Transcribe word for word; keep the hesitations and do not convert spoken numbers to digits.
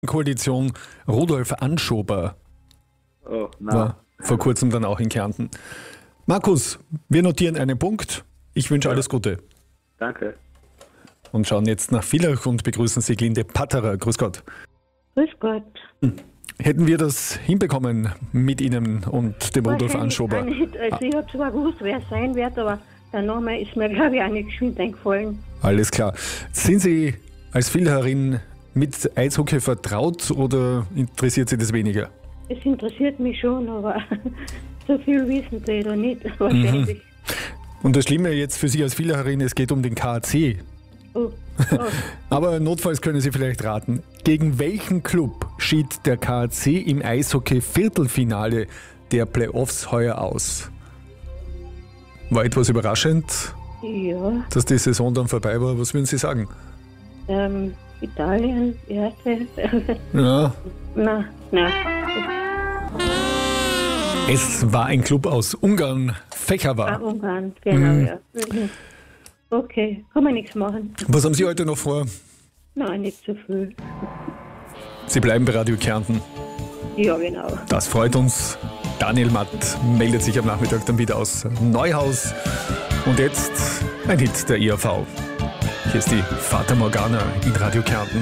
Koalition Rudolf Anschober Oh, nein. war vor kurzem dann auch in Kärnten. Markus, wir notieren einen Punkt. Ich wünsche alles Gute. Danke. Und schauen jetzt nach Villach und begrüßen Sieglinde Patterer. Grüß Gott. Grüß Gott. Hätten wir das hinbekommen mit Ihnen und dem Rudolf Wahrscheinlich Anschober? auch nicht. Also ich habe zwar gewusst, wer es sein wird, aber der Name ist mir, glaube ich, auch nicht geschwind eingefallen. Alles klar. Sind Sie als Villacherin mit Eishockey vertraut oder interessiert Sie das weniger? Es interessiert mich schon, aber so viel wissen Sie da nicht, wahrscheinlich. Und das Schlimme jetzt für Sie als Villacherin, es geht um den K A C. Oh, oh. Aber notfalls können Sie vielleicht raten, gegen welchen Club schied der K A C im Eishockey-Viertelfinale der Playoffs heuer aus? War etwas überraschend, Ja, dass die Saison dann vorbei war. Was würden Sie sagen? ähm, Italien, erste. Ja, na, na. es war ein Club aus Ungarn, Ah, Fehérvár. Ungarn, genau, ja. Mhm. Okay, kann man nichts machen. Was haben Sie heute noch vor? Nein, nicht so viel. Sie bleiben bei Radio Kärnten. Ja, genau. Das freut uns. Daniel Matt meldet sich am Nachmittag dann wieder aus Neuhaus. Und jetzt ein Hit der I A V. Hier ist die Fata Morgana in Radio Kärnten.